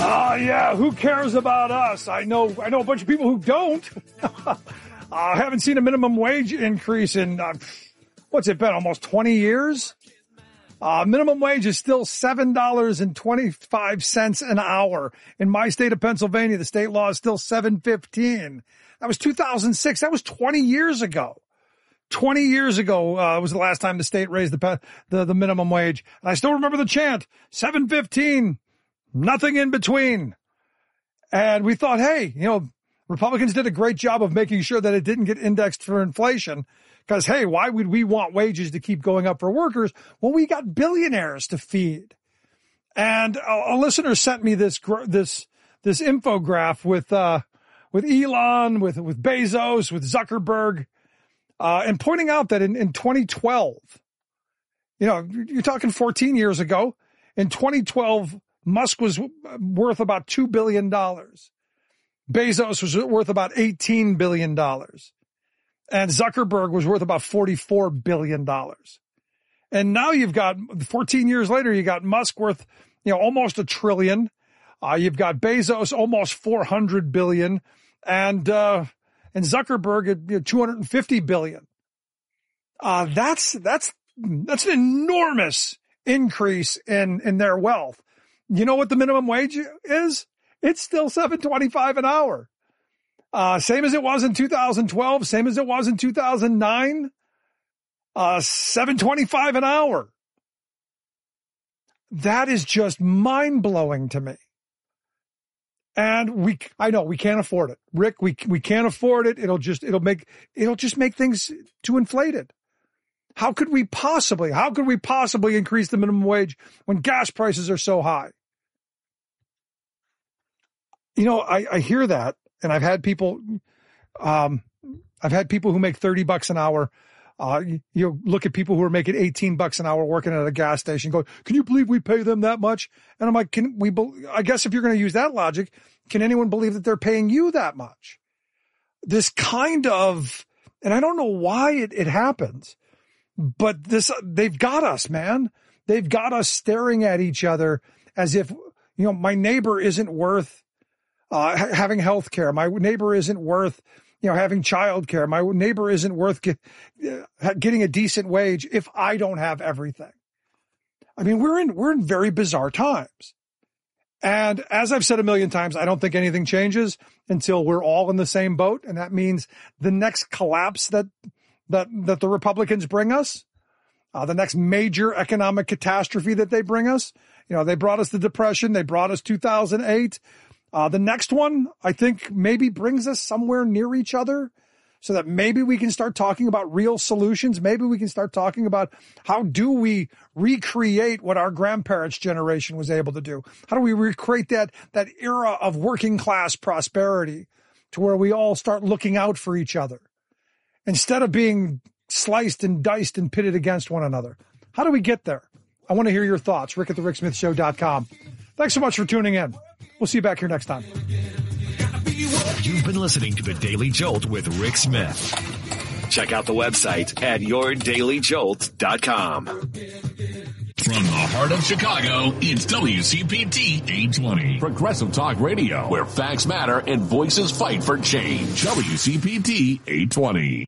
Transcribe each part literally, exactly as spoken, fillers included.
Uh, yeah, who cares about us? I know, I know a bunch of people who don't. I uh, haven't seen a minimum wage increase in, uh, what's it been, almost twenty years? Uh, minimum wage is still seven dollars and twenty-five cents an hour. In my state of Pennsylvania, the state law is still seven fifteen. That was two thousand six. That was twenty years ago. twenty years ago, uh, was the last time the state raised the, the, the minimum wage. And I still remember the chant, seven fifteen, nothing in between. And we thought, hey, you know, Republicans did a great job of making sure that it didn't get indexed for inflation. Because, hey, why would we want wages to keep going up for workers when we got billionaires to feed? And a, a listener sent me this, this, this infograph with, uh, with Elon, with, with Bezos, with Zuckerberg, uh, and pointing out that in, in twenty twelve, you know, you're talking fourteen years ago, in twenty twelve, Musk was worth about two billion dollars. Bezos was worth about eighteen billion dollars. And Zuckerberg was worth about forty-four billion dollars. And now you've got, fourteen years later, you got Musk worth, you know, almost a trillion. Uh, you've got Bezos almost four hundred billion and, uh, and Zuckerberg at you know, two hundred fifty billion. Uh, that's, that's, that's an enormous increase in, in their wealth. You know what the minimum wage is? It's still seven twenty-five an hour. Uh, same as it was in two thousand twelve, same as it was in two thousand nine, uh, seven twenty-five an hour. That is just mind-blowing to me. And we, I know we can't afford it. Rick, we, we can't afford it. It'll just, it'll make, it'll just make things too inflated. How could we possibly, how could we possibly increase the minimum wage when gas prices are so high? You know, I, I hear that. And I've had people, um, I've had people who make thirty bucks an hour. Uh, you, you look at people who are making eighteen bucks an hour working at a gas station go, can you believe we pay them that much? And I'm like, can we, be- I guess if you're going to use that logic, can anyone believe that they're paying you that much? This kind of, and I don't know why it, it happens, but this, they've got us, man. They've got us staring at each other as if, you know, my neighbor isn't worth Uh, having health care. My neighbor isn't worth, you know, having child care. My neighbor isn't worth get, uh, getting a decent wage if I don't have everything. I mean, we're in, we're in very bizarre times. And as I've said a million times, I don't think anything changes until we're all in the same boat. And that means the next collapse that, that, that the Republicans bring us, uh, the next major economic catastrophe that they bring us, you know, they brought us the Depression. They brought us two thousand eight. Uh, the next one, I think, maybe brings us somewhere near each other so that maybe we can start talking about real solutions. Maybe we can start talking about how do we recreate what our grandparents' generation was able to do? How do we recreate that, that era of working class prosperity to where we all start looking out for each other instead of being sliced and diced and pitted against one another? How do we get there? I want to hear your thoughts. Rick at the Rick Smith Show dot com. Thanks so much for tuning in. We'll see you back here next time. You've been listening to The Daily Jolt with Rick Smith. Check out the website at your daily jolt dot com. From the heart of Chicago, it's W C P T eight twenty. Progressive Talk Radio, where facts matter and voices fight for change. W C P T eight twenty.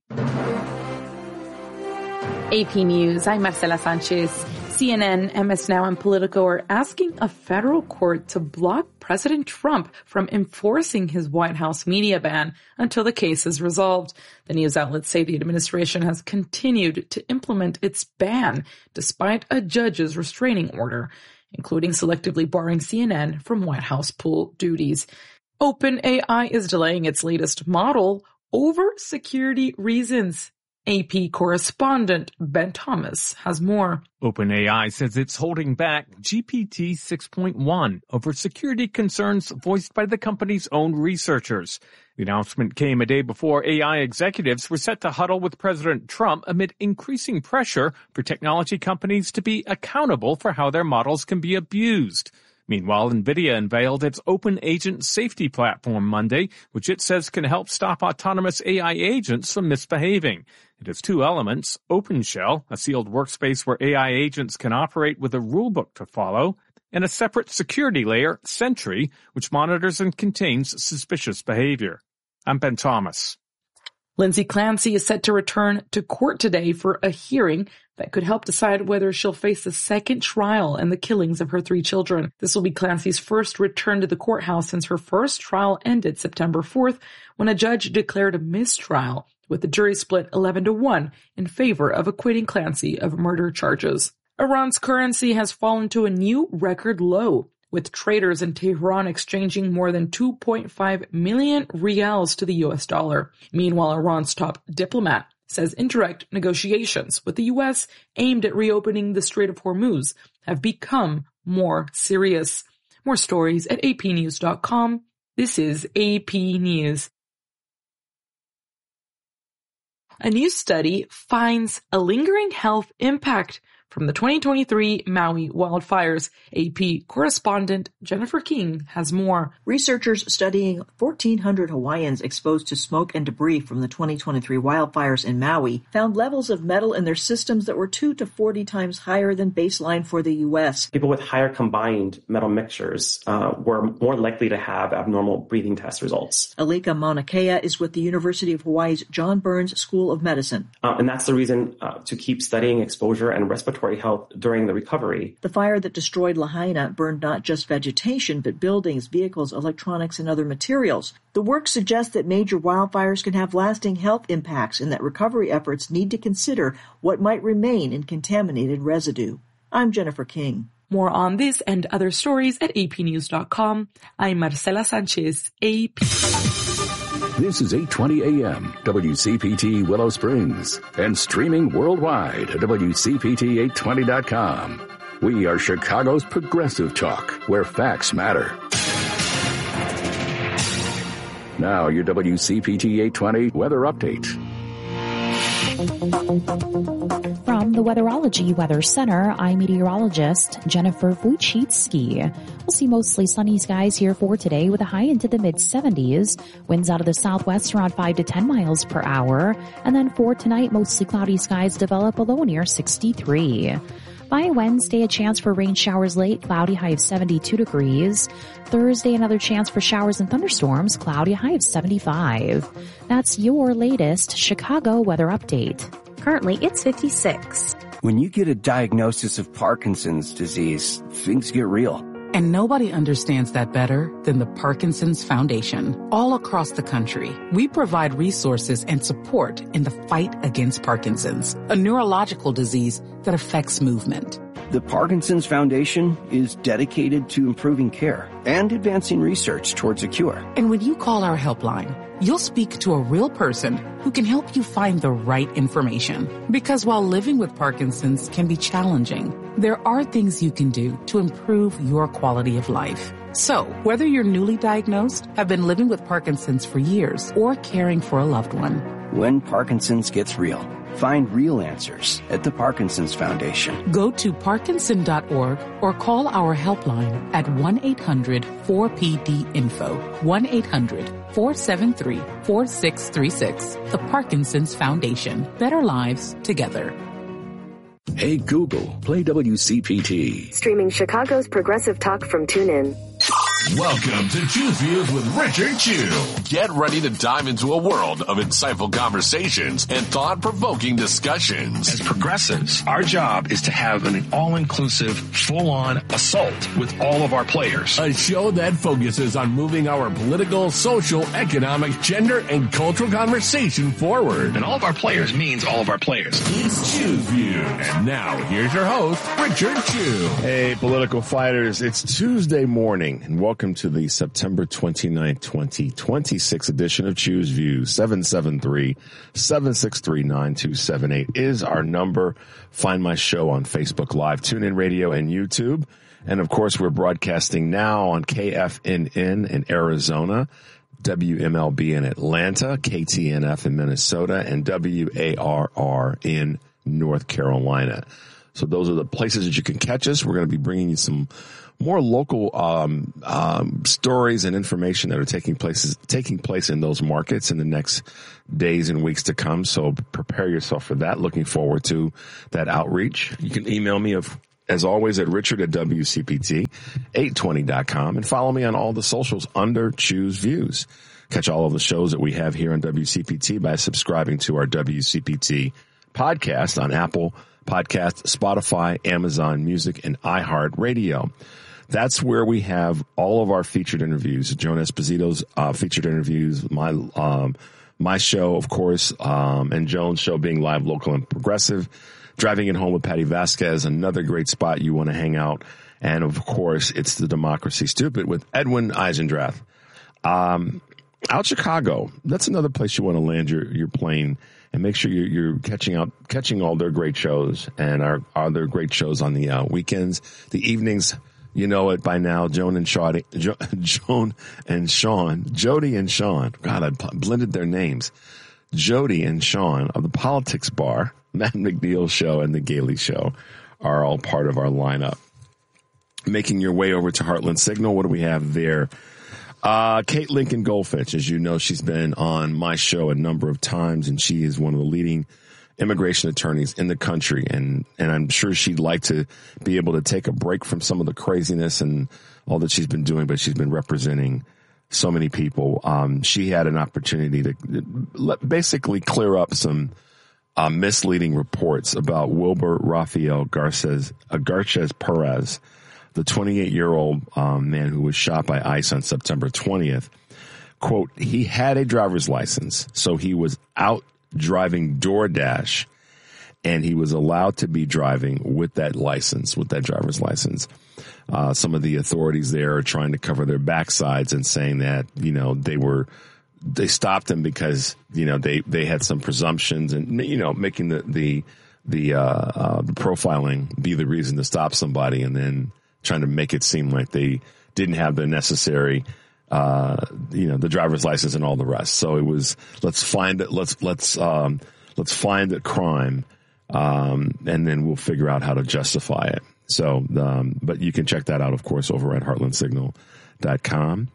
A P News, I'm Marcela Sanchez. C N N, M S Now, and Politico are asking a federal court to block President Trump from enforcing his White House media ban until the case is resolved. The news outlets say the administration has continued to implement its ban despite a judge's restraining order, including selectively barring C N N from White House pool duties. OpenAI is delaying its latest model over security reasons. A P correspondent Ben Thomas has more. OpenAI says it's holding back G P T six point one over security concerns voiced by the company's own researchers. The announcement came a day before A I executives were set to huddle with President Trump amid increasing pressure for technology companies to be accountable for how their models can be abused. Meanwhile, NVIDIA unveiled its Open Agent Safety Platform Monday, which it says can help stop autonomous A I agents from misbehaving. It has two elements: OpenShell, a sealed workspace where A I agents can operate with a rulebook to follow, and a separate security layer, Sentry, which monitors and contains suspicious behavior. I'm Ben Thomas. Lindsay Clancy is set to return to court today for a hearing that could help decide whether she'll face a second trial in the killings of her three children. This will be Clancy's first return to the courthouse since her first trial ended September fourth, when a judge declared a mistrial, with the jury split eleven to one in favor of acquitting Clancy of murder charges. Iran's currency has fallen to a new record low, with traders in Tehran exchanging more than two point five million rials to the U S dollar. Meanwhile, Iran's top diplomat says indirect negotiations with the U S aimed at reopening the Strait of Hormuz have become more serious. More stories at A P news dot com. This is A P News. A new study finds a lingering health impact from the twenty twenty-three Maui wildfires. A P correspondent Jennifer King has more. Researchers studying fourteen hundred Hawaiians exposed to smoke and debris from the twenty twenty-three wildfires in Maui found levels of metal in their systems that were two to forty times higher than baseline for the U S. People with higher combined metal mixtures uh, were more likely to have abnormal breathing test results. Alika Mauna Kea is with the University of Hawaii's John Burns School of Medicine. Uh, and that's the reason uh, to keep studying exposure and respiratory health during the recovery. The fire that destroyed Lahaina burned not just vegetation, but buildings, vehicles, electronics, and other materials. The work suggests that major wildfires can have lasting health impacts and that recovery efforts need to consider what might remain in contaminated residue. I'm Jennifer King. More on this and other stories at A P news dot com. I'm Marcela Sanchez, A P. This is eight twenty A M, W C P T Willow Springs, and streaming worldwide at W C P T eight twenty dot com. We are Chicago's progressive talk, where facts matter. Now your W C P T eight twenty weather update. From the Weatherology Weather Center, I'm meteorologist Jennifer Wojcicki. We'll see mostly sunny skies here for today with a high into the mid seventies. Winds out of the southwest around five to ten miles per hour. And then for tonight, mostly cloudy skies develop, a low near sixty-three. By Wednesday, a chance for rain showers late, cloudy, high of seventy-two degrees. Thursday, another chance for showers and thunderstorms, cloudy, high of seventy-five. That's your latest Chicago weather update. Currently, it's fifty-six. When you get a diagnosis of Parkinson's disease, things get real. And nobody understands that better than the Parkinson's Foundation. All across the country, we provide resources and support in the fight against Parkinson's, a neurological disease that affects movement. The Parkinson's Foundation is dedicated to improving care and advancing research towards a cure. And when you call our helpline, you'll speak to a real person who can help you find the right information. Because while living with Parkinson's can be challenging, there are things you can do to improve your quality of life. So, whether you're newly diagnosed, have been living with Parkinson's for years, or caring for a loved one, when Parkinson's gets real, find real answers at the Parkinson's Foundation. Go to parkinson dot org or call our helpline at one eight hundred four P D info, one eight hundred four seven three four six three six. The Parkinson's Foundation. Better lives together. Hey Google, play W C P T. Streaming Chicago's progressive talk from TuneIn. Welcome to Choose Views with Richard Chew. Get ready to dive into a world of insightful conversations and thought-provoking discussions. As progressives, our job is to have an all-inclusive, full-on assault with all of our players. A show that focuses on moving our political, social, economic, gender, and cultural conversation forward. And all of our players means all of our players. It's Choose Views. And now, here's your host, Richard Chew. Hey, political fighters. It's Tuesday morning, and welcome Welcome to the September twenty-ninth, twenty twenty-six edition of Choose Views. seven seven three, seven six three, nine two seven eight is our number. Find my show on Facebook Live, TuneIn Radio, and YouTube. And of course, we're broadcasting now on K F N N in Arizona, W M L B in Atlanta, K T N F in Minnesota, and W A R R in North Carolina. So those are the places that you can catch us. We're going to be bringing you some more local um, um, stories and information that are taking places taking place in those markets in the next days and weeks to come. So prepare yourself for that. Looking forward to that outreach. You can email me of as always, at Richard at W C P T eight twenty dot com, and follow me on all the socials under Choose Views. Catch all of the shows that we have here on W C P T by subscribing to our W C P T podcast on Apple Podcasts, Spotify, Amazon Music, and iHeartRadio. That's where we have all of our featured interviews. Joan Esposito's uh, featured interviews, my um, my show, of course, um, and Joan's show being live, local, and progressive. Driving It Home with Patty Vasquez, another great spot you want to hang out. And, of course, it's The Democracy Stupid with Edwin Eisendrath. Um, out Chicago, that's another place you want to land your, your plane. And make sure you're, you're catching out, catching all their great shows and our other great shows on the uh, weekends, the evenings. You know it by now. Joan and Sean, jo, Joan and Sean, Jody and Sean. God, I blended their names. Jody and Sean of the Politics Bar, Matt McNeil Show, and the Gailey Show are all part of our lineup. Making your way over to Heartland Signal, what do we have there? Uh, Kate Lincoln Goldfinch, as you know, she's been on my show a number of times, and she is one of the leading immigration attorneys in the country. And, and I'm sure she'd like to be able to take a break from some of the craziness and all that she's been doing, but she's been representing so many people. Um, she had an opportunity to basically clear up some uh, misleading reports about Wilber Rafael Garces, uh, Garces Perez, the twenty-eight-year-old um, man who was shot by ICE on September twentieth. Quote, he had a driver's license, so he was out driving DoorDash, and he was allowed to be driving with that license, with that driver's license. Uh, some of the authorities there are trying to cover their backsides and saying that, you know, they were, they stopped him because, you know, they, they had some presumptions and, you know, making the, the, the, uh, uh, the profiling be the reason to stop somebody, and then trying to make it seem like they didn't have the necessary, uh, you know, the driver's license and all the rest. So it was, let's find it. Let's, let's, um, let's find the crime. Um, and then we'll figure out how to justify it. So, um, but you can check that out, of course, over at heartland signal dot com.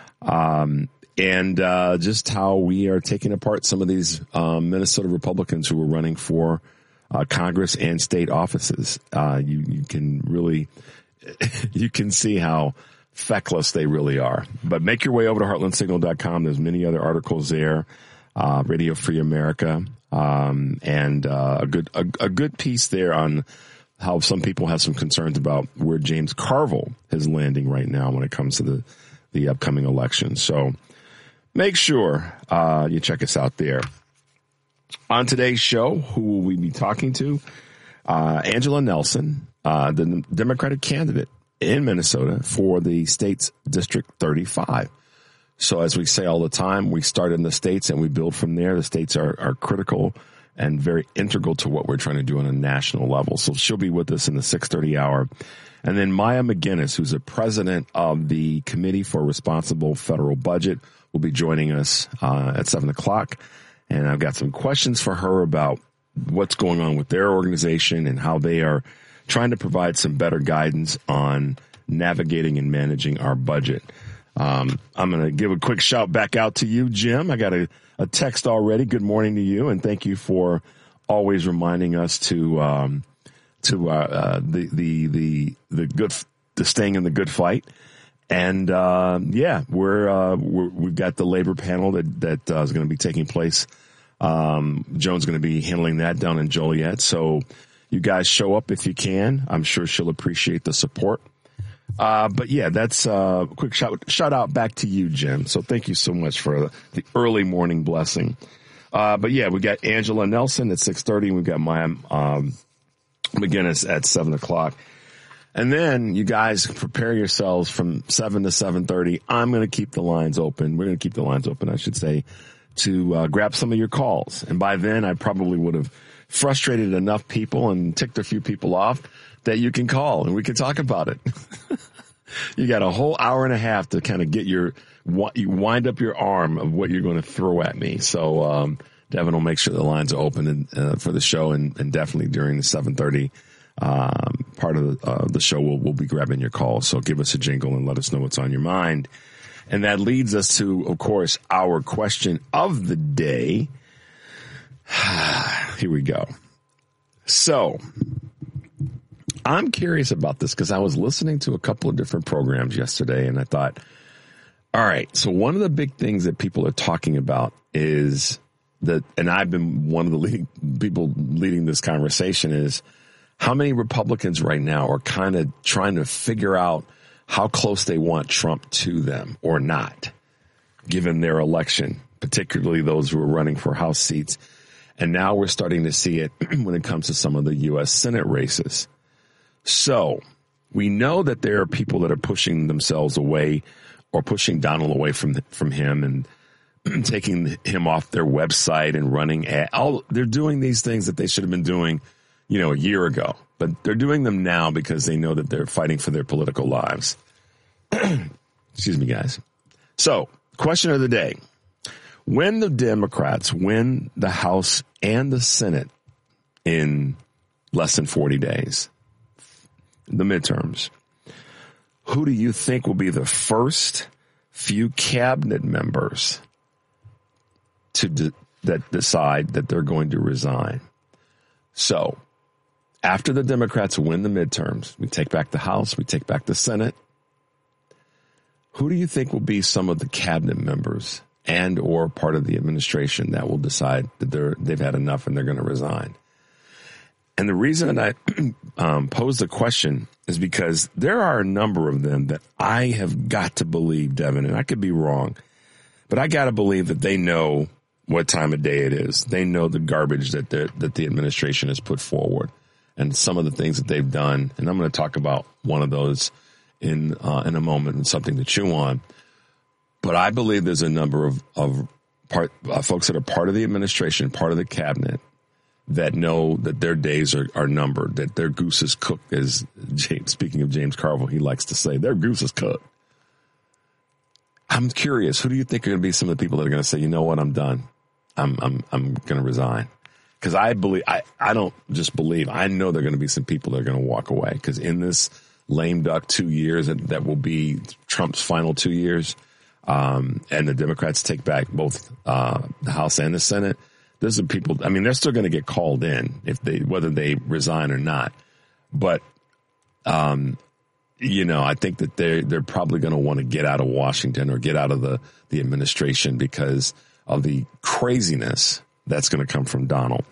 Um, and, uh, just how we are taking apart some of these, um, Minnesota Republicans who are running for, uh, Congress and state offices. Uh, you, you can really, you can see how feckless they really are. But make your way over to heartland signal dot com. There's many other articles there. Uh, Radio Free America, um, and, uh, a good, a, a good piece there on how some people have some concerns about where James Carville is landing right now when it comes to the, the upcoming election. So make sure, uh, you check us out there. On today's show, who will we be talking to? Uh, Angela Nelson, uh, the Democratic candidate in Minnesota for the state's District thirty-five. So as we say all the time, we start in the states and we build from there. The states are, are critical and very integral to what we're trying to do on a national level. So she'll be with us in the six thirty hour. And then Maya McGinnis, who's the president of the Committee for Responsible Federal Budget, will be joining us uh, at seven o'clock. And I've got some questions for her about what's going on with their organization and how they are trying to provide some better guidance on navigating and managing our budget. Um, I'm going to give a quick shout back out to you, Jim. I got a, a text already. Good morning to you, and thank you for always reminding us to um, to uh, uh, the the the the good the staying in the good fight. And uh, yeah, we're, uh, we're we've got the labor panel that that uh, is going to be taking place. Um, Joan's going to be handling that down in Joliet. So you guys show up if you can. I'm sure she'll appreciate the support. Uh, but yeah, that's a uh, quick shout, shout out back to you, Jim. So thank you so much for the early morning blessing. Uh, but yeah, we got Angela Nelson at six thirty, and we've got Maya, um, McGinnis at seven o'clock. And then you guys prepare yourselves from seven to seven thirty. I'm going to keep the lines open. We're going to keep the lines open, I should say, to uh, grab some of your calls. And by then I probably would have frustrated enough people and ticked a few people off that you can call and we can talk about it. You got a whole hour and a half to kind of get your, you wind up your arm of what you're going to throw at me. So, um, Devin will make sure the lines are open and, uh, for the show, and, and definitely during the seven thirty, um, part of the, uh, the show, we'll, we'll be grabbing your calls. So give us a jingle and let us know what's on your mind. And that leads us to, of course, our question of the day. Here we go. So, I'm curious about this because I was listening to a couple of different programs yesterday and I thought, all right, so one of the big things that people are talking about is that, and I've been one of the leading people leading this conversation, is how many Republicans right now are kind of trying to figure out how close they want Trump to them or not, given their election, particularly those who are running for House seats. And now we're starting to see it when it comes to some of the U S Senate races. So we know that there are people that are pushing themselves away or pushing Donald away from from him and taking him off their website and running ad. All, they're doing these things that they should have been doing, you know, a year ago. But they're doing them now because they know that they're fighting for their political lives. Excuse me, guys. So, question of the day. When the Democrats win the House and the Senate in less than forty days, the midterms, who do you think will be the first few cabinet members to de- that decide that they're going to resign? So, after the Democrats win the midterms, we take back the House, we take back the Senate. Who do you think will be some of the cabinet members and or part of the administration that will decide that they're, they've had enough and they're going to resign? And the reason I um, pose the question is because there are a number of them that I have got to believe, Devin, and I could be wrong, but I got to believe that they know what time of day it is. They know the garbage that the, that the administration has put forward and some of the things that they've done. And I'm going to talk about one of those in uh, in a moment and something to chew on. But I believe there's a number of, of part, uh, folks that are part of the administration, part of the cabinet, that know that their days are, are numbered, that their goose is cooked, as James, speaking of James Carville, he likes to say, their goose is cooked. I'm curious, who do you think are going to be some of the people that are going to say, you know what, I'm done. I'm I'm I'm going to resign. Because I believe, I, I don't just believe, I know there are going to be some people that are going to walk away. Because in this lame duck two years, that, that will be Trump's final two years, um, and the Democrats take back both uh, the House and the Senate, there's some people, I mean, they're still going to get called in if they, whether they resign or not. But, um, you know, I think that they're, they're probably going to want to get out of Washington or get out of the, the administration because of the craziness that's going to come from Donald,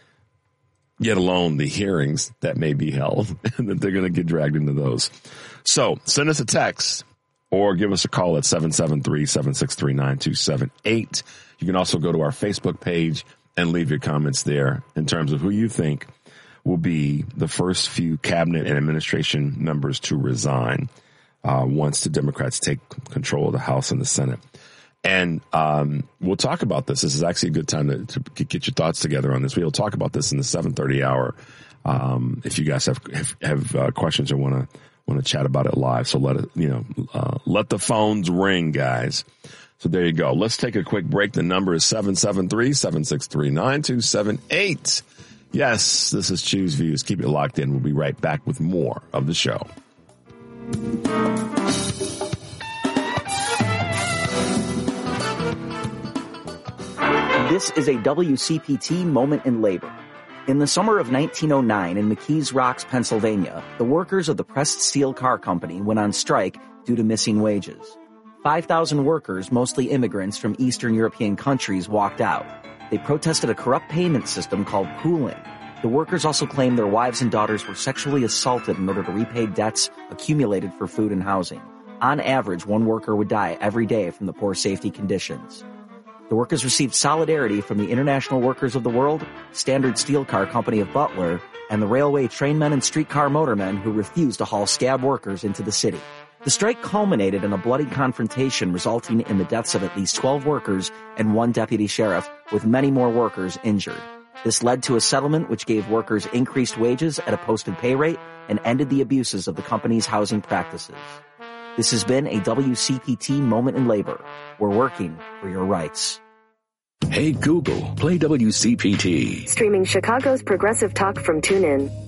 yet alone the hearings that may be held and that they're going to get dragged into those. So send us a text or give us a call at seven seven three, seven six three, nine two seven eight. You can also go to our Facebook page and leave your comments there in terms of who you think will be the first few cabinet and administration members to resign uh, once the Democrats take control of the House and the Senate. And um, we'll talk about this. This is actually a good time to, to get your thoughts together on this. We'll talk about this in the seven thirty hour. Um, if you guys have have, have uh, questions or want to want to chat about it live, so let it you know uh, let the phones ring, guys. So there you go. Let's take a quick break. The number is seven seven three, seven six three, nine two seven eight. Yes, this is Choose Views. Keep it locked in. We'll be right back with more of the show. This is a W C P T moment in labor. In the summer of nineteen oh nine in McKees Rocks, Pennsylvania, the workers of the Pressed Steel Car Company went on strike due to missing wages. five thousand workers, mostly immigrants from Eastern European countries, walked out. They protested a corrupt payment system called pooling. The workers also claimed their wives and daughters were sexually assaulted in order to repay debts accumulated for food and housing. On average, one worker would die every day from the poor safety conditions. The workers received solidarity from the International Workers of the World, Standard Steel Car Company of Butler, and the railway trainmen and streetcar motormen who refused to haul scab workers into the city. The strike culminated in a bloody confrontation resulting in the deaths of at least twelve workers and one deputy sheriff, with many more workers injured. This led to a settlement which gave workers increased wages at a posted pay rate and ended the abuses of the company's housing practices. This has been a W C P T moment in labor. We're working for your rights. Hey Google, play W C P T. Streaming Chicago's progressive talk from TuneIn.